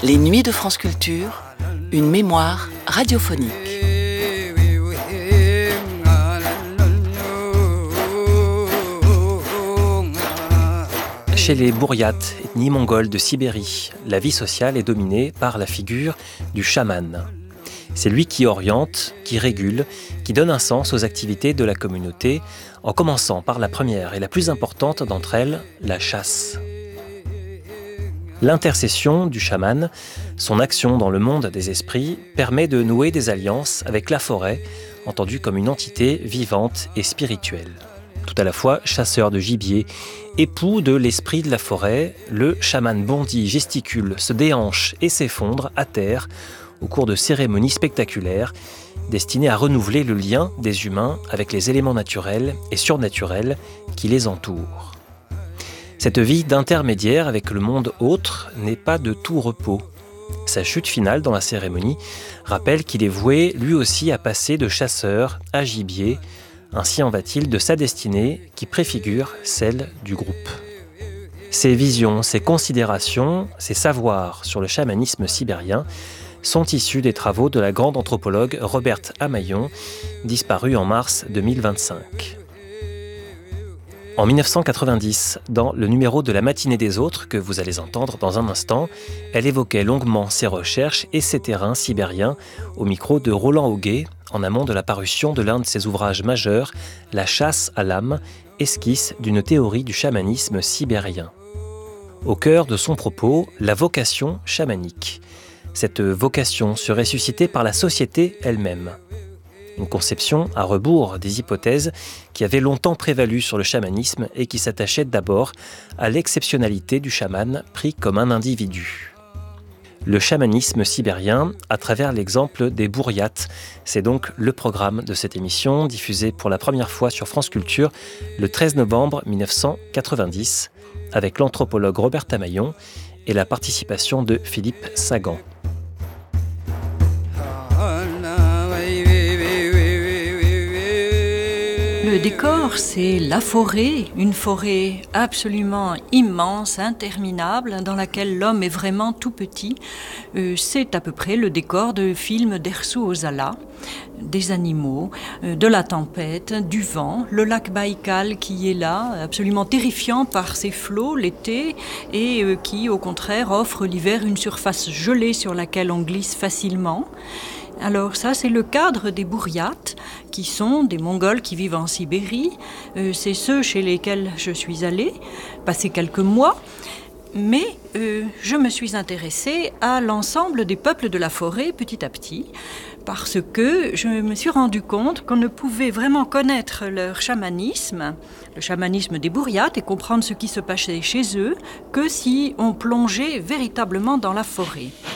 Les Nuits de France Culture, une mémoire radiophonique. Chez les Bouryats, ethnie mongole de Sibérie, la vie sociale est dominée par la figure du chaman. C'est lui qui oriente, qui régule, qui donne un sens aux activités de la communauté, en commençant par la première et la plus importante d'entre elles, la chasse. L'intercession du chaman, son action dans le monde des esprits, permet de nouer des alliances avec la forêt, entendue comme une entité vivante et spirituelle. Tout à la fois chasseur de gibier, époux de l'esprit de la forêt, le chaman bondit, gesticule, se déhanche et s'effondre à terre au cours de cérémonies spectaculaires destinées à renouveler le lien des humains avec les éléments naturels et surnaturels qui les entourent. Cette vie d'intermédiaire avec le monde autre n'est pas de tout repos. Sa chute finale dans la cérémonie rappelle qu'il est voué lui aussi à passer de chasseur à gibier. Ainsi en va-t-il de sa destinée qui préfigure celle du groupe. Ses visions, ses considérations, ses savoirs sur le chamanisme sibérien sont issus des travaux de la grande anthropologue Roberte Amaillon, disparue en mars 2025. En 1990, dans le numéro de La Matinée des Autres, que vous allez entendre dans un instant, elle évoquait longuement ses recherches et ses terrains sibériens au micro de Roland Auguet, en amont de la parution de l'un de ses ouvrages majeurs, La chasse à l'âme, esquisse d'une théorie du chamanisme sibérien. Au cœur de son propos, la vocation chamanique. Cette vocation serait suscitée par la société elle-même. Une conception à rebours des hypothèses qui avaient longtemps prévalu sur le chamanisme et qui s'attachait d'abord à l'exceptionnalité du chaman pris comme un individu. Le chamanisme sibérien à travers l'exemple des Bouryats, c'est donc le programme de cette émission diffusée pour la première fois sur France Culture le 13 novembre 1990 avec l'anthropologue Roberte Amaillon et la participation de Philippe Sagan. Le décor, c'est la forêt, une forêt absolument immense, interminable, dans laquelle l'homme est vraiment tout petit. C'est à peu près le décor de films d'Ersu Ozala, des animaux, de la tempête, du vent, le lac Baïkal qui est là, absolument terrifiant par ses flots l'été et qui, au contraire, offre l'hiver une surface gelée sur laquelle on glisse facilement. Alors ça, c'est le cadre des Bouryats, qui sont des Mongols qui vivent en Sibérie. C'est ceux chez lesquels je suis allée, passer quelques mois. Mais je me suis intéressée à l'ensemble des peuples de la forêt petit à petit, parce que je me suis rendu compte qu'on ne pouvait vraiment connaître leur chamanisme, le chamanisme des Bouryats, et comprendre ce qui se passait chez eux, que si on plongeait véritablement dans la forêt.